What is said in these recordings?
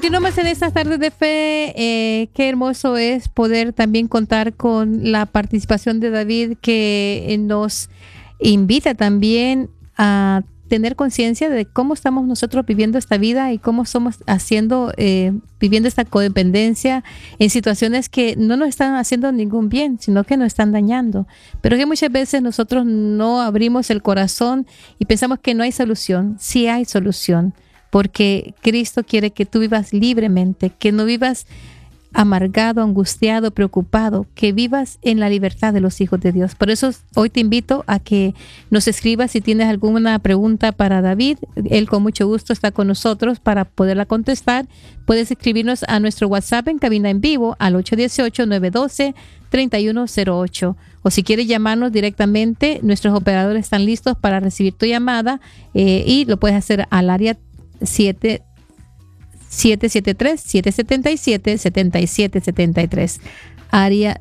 Continuamos en estas tardes de fe. Qué hermoso es poder también contar con la participación de David, que nos invita también a tener conciencia de cómo estamos nosotros viviendo esta vida y cómo somos viviendo esta codependencia en situaciones que no nos están haciendo ningún bien, sino que nos están dañando. Pero que muchas veces nosotros no abrimos el corazón y pensamos que no hay solución. Sí hay solución, porque Cristo quiere que tú vivas libremente, que no vivas amargado, angustiado, preocupado, que vivas en la libertad de los hijos de Dios. Por eso hoy te invito a que nos escribas si tienes alguna pregunta para David. Él con mucho gusto está con nosotros para poderla contestar. Puedes escribirnos a nuestro WhatsApp en cabina en vivo al 818-912-3108. O si quieres llamarnos directamente, nuestros operadores están listos para recibir tu llamada y lo puedes hacer al área 773-777-7773. Área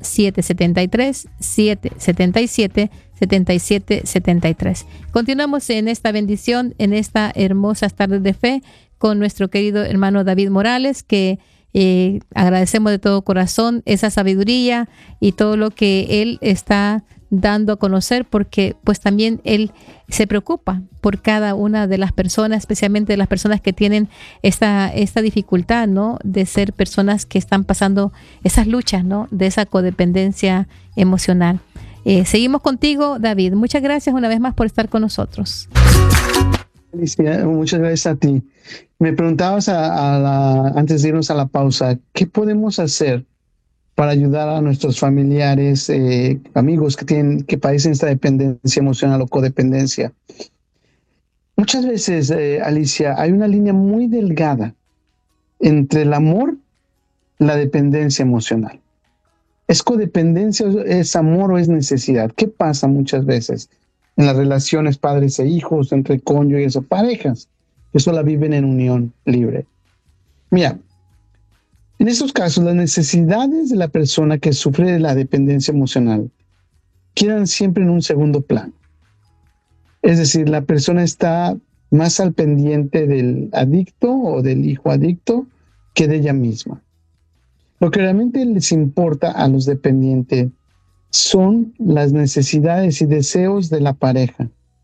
773-777-7773. Continuamos en esta bendición, en esta hermosa tarde de fe, con nuestro querido hermano David Morales, que agradecemos de todo corazón esa sabiduría y todo lo que él está dando a conocer, porque pues también él se preocupa por cada una de las personas, especialmente de las personas que tienen esta dificultad, ¿no? De ser personas que están pasando esas luchas, ¿no? De esa codependencia emocional. Seguimos contigo, David. Muchas gracias una vez más por estar con nosotros. Alicia, muchas gracias a ti. Me preguntabas antes de irnos a la pausa, ¿qué podemos hacer para ayudar a nuestros familiares, amigos que padecen esta dependencia emocional o codependencia? Muchas veces, Alicia, hay una línea muy delgada entre el amor y la dependencia emocional. ¿Es codependencia, es amor o es necesidad? ¿Qué pasa muchas veces en las relaciones padres e hijos, entre cónyuges o parejas que solo viven en unión libre? Mira, en estos casos, las necesidades de la persona que sufre de la dependencia emocional quedan siempre en un segundo plano. Es decir, la persona está más al pendiente del adicto o del hijo adicto que de ella misma. Lo que realmente les importa a los dependientes son las necesidades y deseos de la pareja,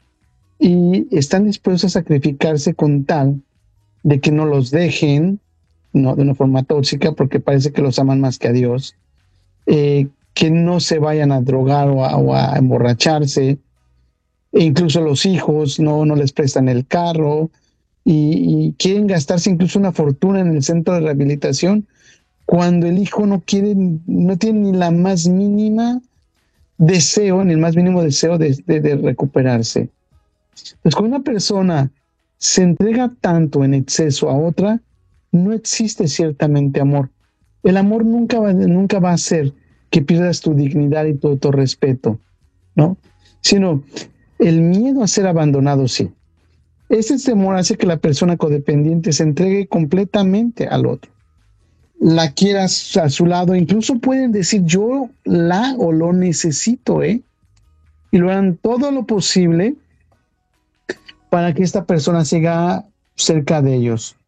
y están dispuestos a sacrificarse con tal de que no los dejen, no de una forma tóxica, porque parece que los aman más que a Dios, que no se vayan a drogar o a emborracharse, e incluso los hijos no les prestan el carro y quieren gastarse incluso una fortuna en el centro de rehabilitación cuando el hijo no tiene ni la más mínima deseo, ni el más mínimo deseo de recuperarse. Pues cuando una persona se entrega tanto en exceso a otra, no existe ciertamente amor. El amor nunca va a hacer que pierdas tu dignidad y tu autorrespeto, ¿no? Sino el miedo a ser abandonado, sí. Ese temor hace que la persona codependiente se entregue completamente al otro. La quieras a su lado, incluso pueden decir yo la o lo necesito, y lo harán todo lo posible para que esta persona siga cerca de ellos.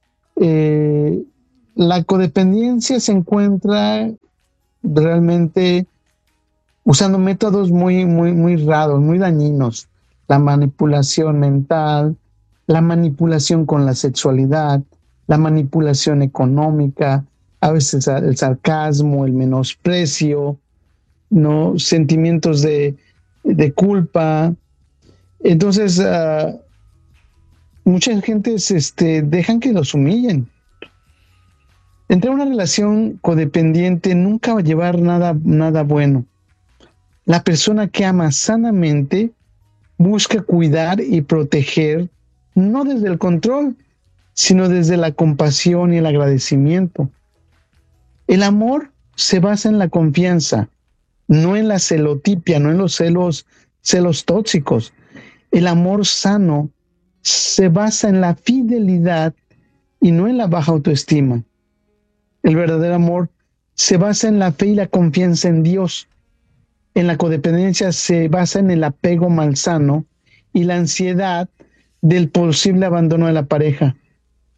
La codependencia se encuentra realmente usando métodos muy raros, muy dañinos. La manipulación mental, la manipulación con la sexualidad, la manipulación económica, a veces el sarcasmo, el menosprecio, ¿no? Sentimientos de culpa. Entonces, mucha gente dejan que los humillen. Entrar en una relación codependiente nunca va a llevar nada bueno. La persona que ama sanamente busca cuidar y proteger, no desde el control, sino desde la compasión y el agradecimiento. El amor se basa en la confianza, no en la celotipia, no en los celos tóxicos. El amor sano se basa en la fidelidad y no en la baja autoestima. El verdadero amor se basa en la fe y la confianza en Dios. En la codependencia se basa en el apego malsano y la ansiedad del posible abandono de la pareja.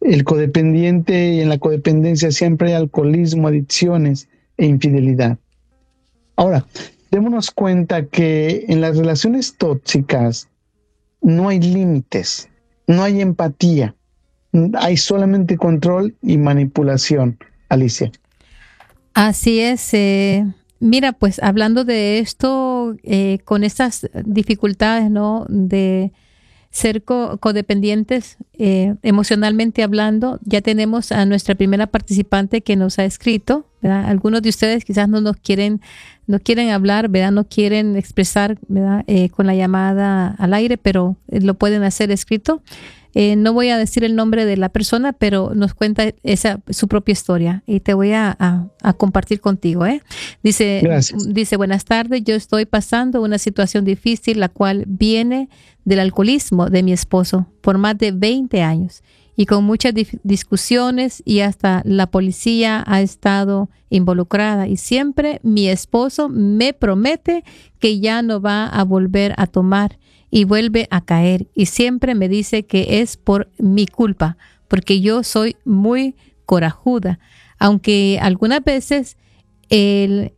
el codependiente y en la codependencia siempre hay alcoholismo, adicciones e infidelidad. Ahora, démonos cuenta que en las relaciones tóxicas no hay límites, no hay empatía, hay solamente control y manipulación, Alicia. Así es. Mira, pues hablando de esto, con estas dificultades, ¿no? De ser codependientes, emocionalmente hablando, ya tenemos a nuestra primera participante que nos ha escrito, ¿verdad? Algunos de ustedes quizás no quieren hablar, ¿verdad? No quieren expresar, ¿verdad? Con la llamada al aire, pero lo pueden hacer escrito. No voy a decir el nombre de la persona, pero nos cuenta su propia historia y te voy a compartir contigo. Gracias. Dice, buenas tardes, yo estoy pasando una situación difícil, la cual viene del alcoholismo de mi esposo por más de 20 años y con muchas discusiones y hasta la policía ha estado involucrada y siempre mi esposo me promete que ya no va a volver a tomar y vuelve a caer y siempre me dice que es por mi culpa porque yo soy muy corajuda, aunque algunas veces él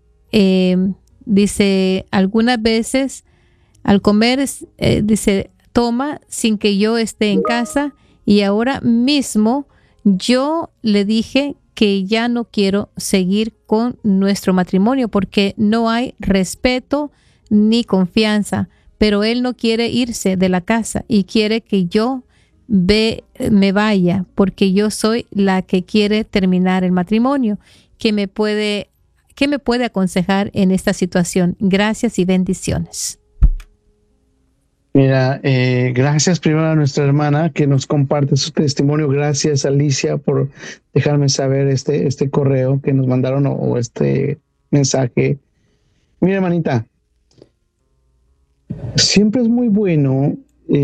dice, algunas veces al comer, dice, toma sin que yo esté en casa y ahora mismo yo le dije que ya no quiero seguir con nuestro matrimonio porque no hay respeto ni confianza, pero él no quiere irse de la casa y quiere que yo me vaya porque yo soy la que quiere terminar el matrimonio. ¿Qué me puede aconsejar en esta situación? Gracias y bendiciones. Mira, gracias primero a nuestra hermana que nos comparte su testimonio. Gracias, Alicia, por dejarme saber este correo que nos mandaron o este mensaje. Mira, hermanita, siempre es muy bueno.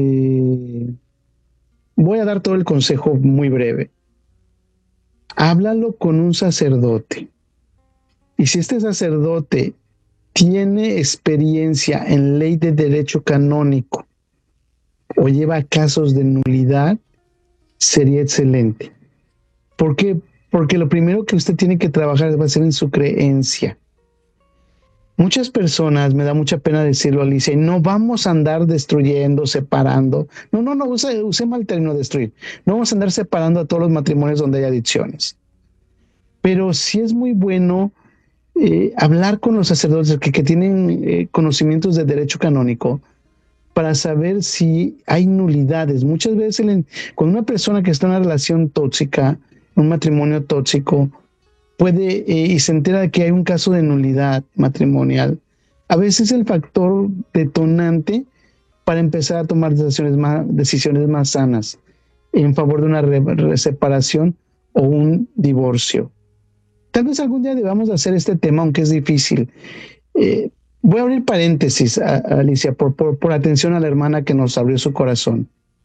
Voy a dar todo el consejo muy breve. Háblalo con un sacerdote. Y si este sacerdote tiene experiencia en ley de derecho canónico o lleva casos de nulidad, sería excelente. ¿Por qué? Porque lo primero que usted tiene que trabajar va a ser en su creencia. Muchas personas, me da mucha pena decirlo, Alicia, no vamos a andar destruyendo, separando. No, use mal término destruir. No vamos a andar separando a todos los matrimonios donde hay adicciones. Pero sí es muy bueno hablar con los sacerdotes que tienen conocimientos de derecho canónico para saber si hay nulidades. Muchas veces cuando una persona que está en una relación tóxica, un matrimonio tóxico, puede y se entera de que hay un caso de nulidad matrimonial, a veces el factor detonante para empezar a tomar decisiones más sanas en favor de una separación o un divorcio. Tal vez algún día debamos hacer este tema, aunque es difícil. Voy a abrir paréntesis, Alicia, por atención a la hermana que nos abrió su corazón.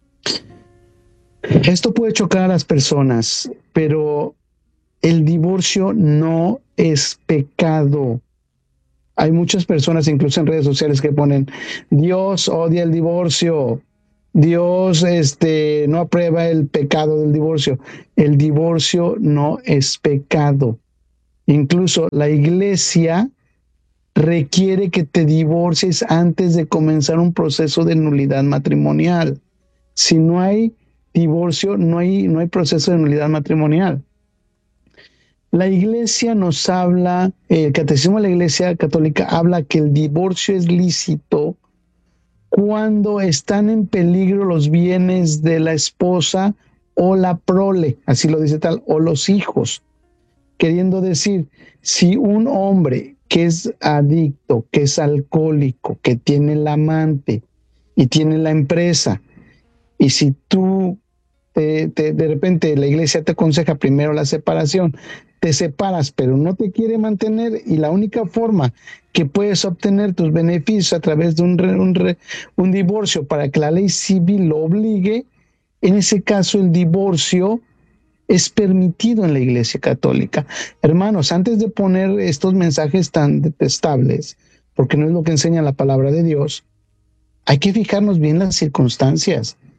Esto puede chocar a las personas, pero el divorcio no es pecado. Hay muchas personas, incluso en redes sociales, que ponen, Dios odia el divorcio, Dios no aprueba el pecado del divorcio. El divorcio no es pecado. Incluso la iglesia requiere que te divorcies antes de comenzar un proceso de nulidad matrimonial. Si no hay divorcio, no hay proceso de nulidad matrimonial. La iglesia nos habla, el catecismo de la iglesia católica habla que el divorcio es lícito cuando están en peligro los bienes de la esposa o la prole, así lo dice tal, o los hijos. Queriendo decir, si un hombre que es adicto, que es alcohólico, que tiene el amante y tiene la empresa, y si tú de repente la iglesia te aconseja primero la separación, te separas, pero no te quiere mantener y la única forma que puedes obtener tus beneficios a través de un divorcio para que la ley civil lo obligue, en ese caso el divorcio es permitido en la Iglesia Católica. Hermanos, antes de poner estos mensajes tan detestables, porque no es lo que enseña la palabra de Dios, hay que fijarnos bien las circunstancias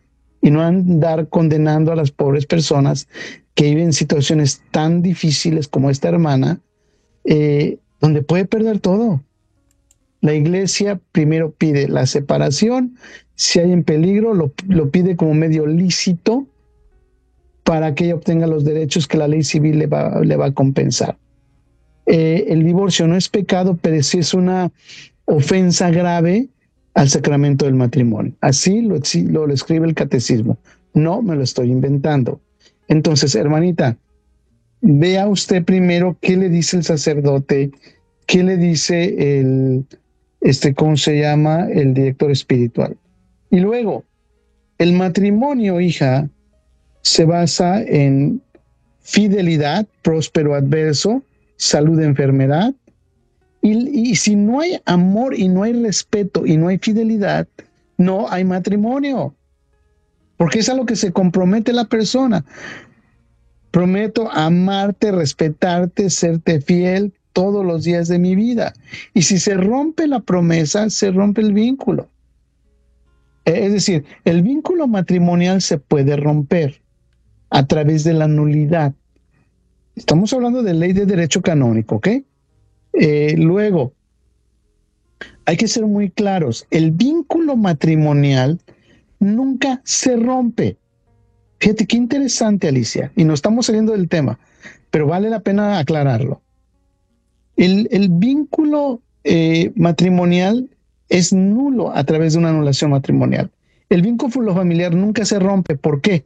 y no andar condenando a las pobres personas que viven situaciones tan difíciles como esta hermana, donde puede perder todo. La iglesia primero pide la separación, si hay en peligro, lo pide como medio lícito para que ella obtenga los derechos que la ley civil le va a compensar. El divorcio no es pecado, pero sí es una ofensa grave al sacramento del matrimonio. Así lo escribe el catecismo. No me lo estoy inventando. Entonces, hermanita, vea usted primero qué le dice el sacerdote, qué le dice ¿cómo se llama? El director espiritual. Y luego, el matrimonio, hija, se basa en fidelidad, próspero, adverso, salud, enfermedad. Y si no hay amor y no hay respeto y no hay fidelidad, no hay matrimonio. Porque es a lo que se compromete la persona. Prometo amarte, respetarte, serte fiel todos los días de mi vida. Y si se rompe la promesa, se rompe el vínculo. Es decir, el vínculo matrimonial se puede romper a través de la nulidad. Estamos hablando de ley de derecho canónico, ¿ok? Luego, hay que ser muy claros. El vínculo matrimonial nunca se rompe. Fíjate qué interesante, Alicia, y no estamos saliendo del tema, pero vale la pena aclararlo. El vínculo matrimonial es nulo a través de una anulación matrimonial. El vínculo familiar nunca se rompe. ¿Por qué?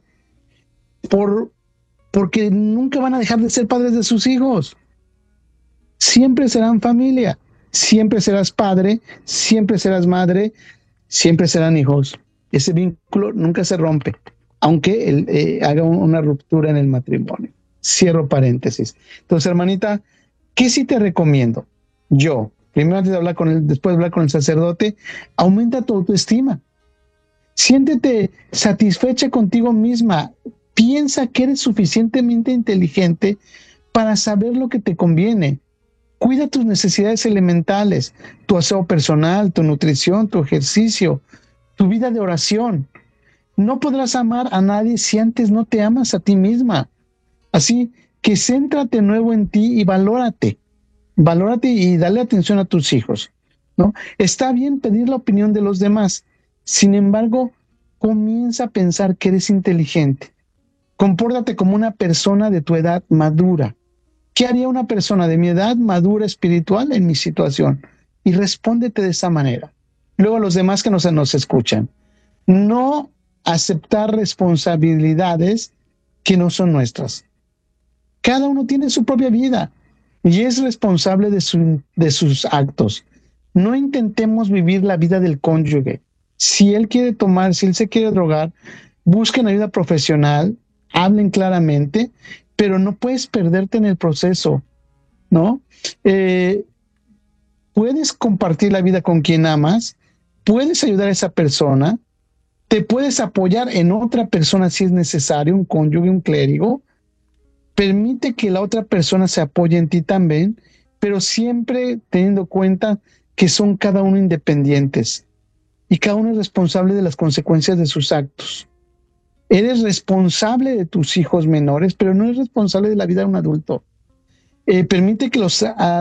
Porque nunca van a dejar de ser padres de sus hijos. Siempre serán familia, siempre serás padre, siempre serás madre, siempre serán hijos. Ese vínculo nunca se rompe, aunque haga una ruptura en el matrimonio. Cierro paréntesis. Entonces, hermanita, ¿qué sí te recomiendo? Yo, primero antes de hablar con él, después de hablar con el sacerdote, aumenta tu autoestima. Siéntete satisfecha contigo misma. Piensa que eres suficientemente inteligente para saber lo que te conviene. Cuida tus necesidades elementales, tu aseo personal, tu nutrición, tu ejercicio, tu vida de oración. No podrás amar a nadie si antes no te amas a ti misma. Así que céntrate de nuevo en ti y valórate. Valórate y dale atención a tus hijos, ¿no? Está bien pedir la opinión de los demás. Sin embargo, comienza a pensar que eres inteligente. Compórtate como una persona de tu edad madura. ¿Qué haría una persona de mi edad madura espiritual en mi situación? Y respóndete de esa manera. Luego a los demás que nos escuchan. No aceptar responsabilidades que no son nuestras. Cada uno tiene su propia vida y es responsable de sus actos. No intentemos vivir la vida del cónyuge. Si él quiere tomar, si él se quiere drogar, busquen ayuda profesional, hablen claramente, pero no puedes perderte en el proceso, ¿no? Puedes compartir la vida con quien amas, puedes ayudar a esa persona, te puedes apoyar en otra persona si es necesario, un cónyuge, un clérigo. Permite que la otra persona se apoye en ti también, pero siempre teniendo cuenta que son cada uno independientes y cada uno es responsable de las consecuencias de sus actos. Eres responsable de tus hijos menores, pero no eres responsable de la vida de un adulto. Permite que los